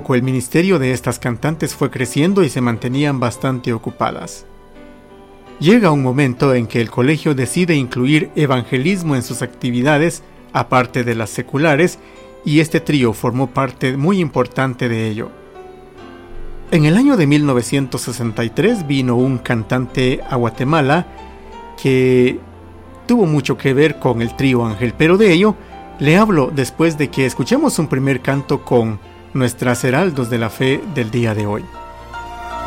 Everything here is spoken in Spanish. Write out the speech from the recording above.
poco el ministerio de estas cantantes fue creciendo y se mantenían bastante ocupadas. Llega un momento en que el colegio decide incluir evangelismo en sus actividades, aparte de las seculares, y este trío formó parte muy importante de ello. En el año de 1963 vino un cantante a Guatemala que tuvo mucho que ver con el trío Ángel, pero de ello le hablo después de que escuchemos un primer canto con nuestras heraldos de la fe del día de hoy.